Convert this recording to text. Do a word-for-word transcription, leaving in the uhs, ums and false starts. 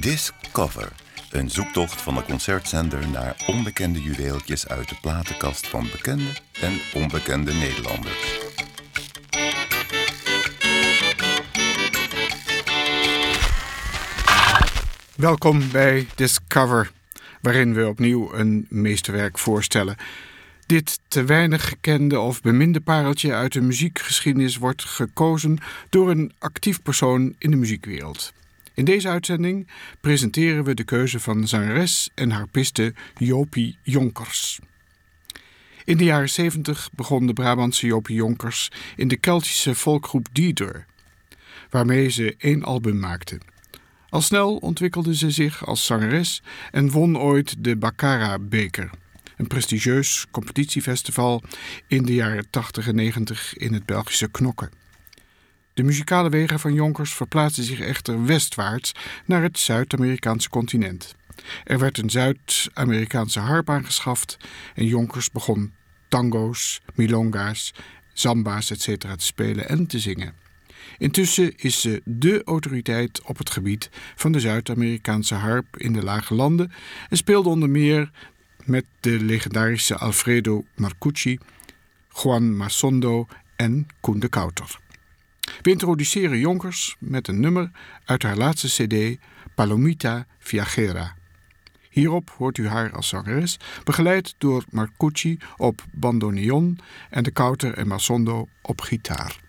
Discover, een zoektocht van de concertzender naar onbekende juweeltjes uit de platenkast van bekende en onbekende Nederlanders. Welkom bij Discover, waarin we opnieuw een meesterwerk voorstellen. Dit te weinig gekende of beminde pareltje uit de muziekgeschiedenis wordt gekozen door een actief persoon in de muziekwereld. In deze uitzending presenteren we de keuze van zangeres en harpiste Jopie Jonkers. In de jaren zeventig begon de Brabantse Jopie Jonkers in de Keltische volkgroep Dieder, waarmee ze één album maakte. Al snel ontwikkelde ze zich als zangeres en won ooit de Baccara-beker, een prestigieus competitiefestival in de jaren tachtig en negentig in het Belgische Knokke. De muzikale wegen van Jonkers verplaatsten zich echter westwaarts naar het Zuid-Amerikaanse continent. Er werd een Zuid-Amerikaanse harp aangeschaft en Jonkers begon tango's, milonga's, samba's et cetera te spelen en te zingen. Intussen is ze dé autoriteit op het gebied van de Zuid-Amerikaanse harp in de Lage Landen en speelde onder meer met de legendarische Alfredo Marcucci, Juan Masondo en Koen de Kouter. We introduceren Jonkers met een nummer uit haar laatste cd, Palomita Viajera. Hierop hoort u haar als zangeres, begeleid door Marcucci op bandoneon en de Kouter en Masondo op gitaar.